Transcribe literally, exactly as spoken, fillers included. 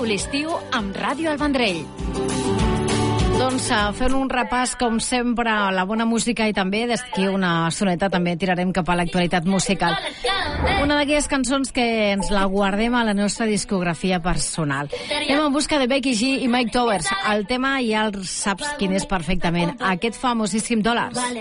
l'estiu amb Ràdio El Vendrell. Doncs fent un repàs, com sempre, a la bona música i també d'aquí una soneta també tirarem cap a l'actualitat musical. Una d'aquelles cançons que ens la guardem a la nostra discografia personal. Anem en busca de Becky G i Mike Towers. El tema ja el saps quin és perfectament. Aquest famosíssim Dollars.